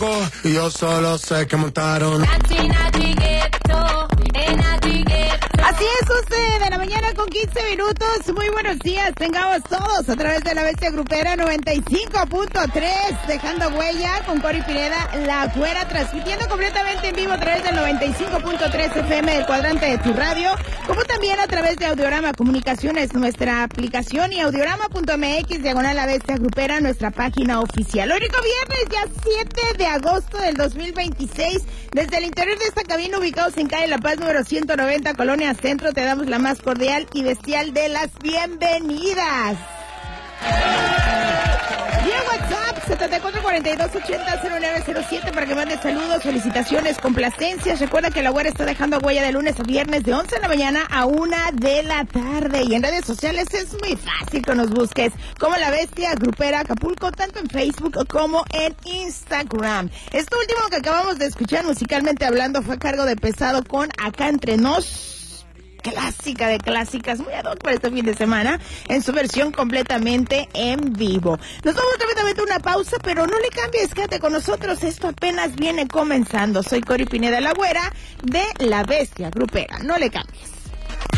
loco y yo solo sé que montaron. Así es, 11 de la mañana con 15 minutos. Muy buenos días, tengamos todos a través de la Bestia Grupera 95.3, dejando huella con Cori Pineda, La Güera, transmitiendo completamente en vivo a través del 95.3 FM del cuadrante de tu radio, como también a través de Audiorama Comunicaciones, nuestra aplicación, y audiorama.mx, diagonal La Bestia Grupera, nuestra página oficial. Hoy rico viernes, ya 7 de agosto del 2026, desde el interior de esta cabina, ubicados en calle La Paz número 190, Colonia Centro, te damos la más cordial y bestial de las bienvenidas. Vía WhatsApp 7442800907 para que mandes saludos, felicitaciones, complacencias. Recuerda que La Güera está dejando huella de lunes a viernes de 11 de la mañana a 1 de la tarde. Y en redes sociales es muy fácil que nos busques como La Bestia Grupera Acapulco, tanto en Facebook como en Instagram. Esto último que acabamos de escuchar, musicalmente hablando, fue a cargo de Pesado con Acá Entre Nos. Clásica de clásicas, muy ad hoc para este fin de semana, en su versión completamente en vivo. Nos vamos rápidamente a una pausa, pero no le cambies, quédate con nosotros, esto apenas viene comenzando. Soy Cori Pineda, La Güera, de La Bestia Grupera. No le cambies.